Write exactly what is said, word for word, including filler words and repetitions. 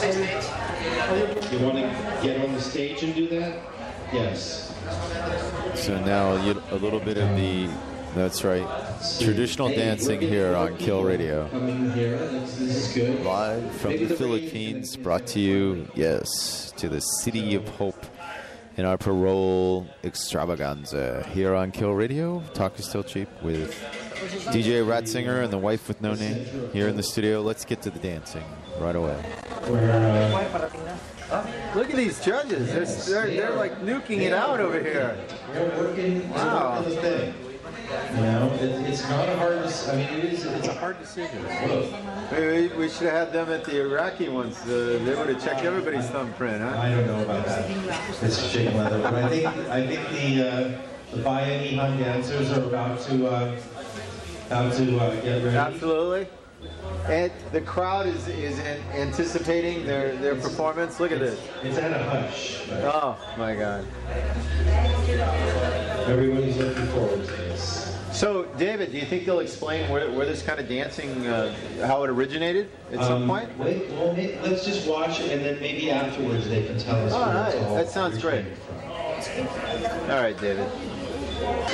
You want to get on the stage and do that? Yes. So now you- a little bit of the, that's right, traditional Hey, dancing we're here getting on Kill Radio. Coming here. This, this is good. Live from Maybe the the Philippines, brought to you, yes, to the City of Hope in our parole extravaganza here on Kill Radio. Talk is still cheap with D J Ratzinger and the wife with no name here in the studio. Let's get to the dancing right away. Look at these judges. They're, they're, they're like nuking it out over here. We're working Wow. on the thing. You know, it, it's not a hard. I mean, it is. It's a hard decision. Maybe we should have had them at the Iraqi ones. Uh, they would have checked everybody's thumbprint, huh? I don't know about that. It's chicken leather, but I think I think the uh, the Bayan Ihan dancers are about to uh, about to uh, get ready. Absolutely. And the crowd is is an- anticipating their their performance. Look at this. It's at a hush. Oh my God. Everybody's looking forward to this. So, David, do you think they'll explain where, where this kind of dancing, uh, how it originated at some Um, point? Wait, well, may, let's just watch it, and then maybe afterwards they can tell us. All where it's right, all that sounds great. originated from. All right, David.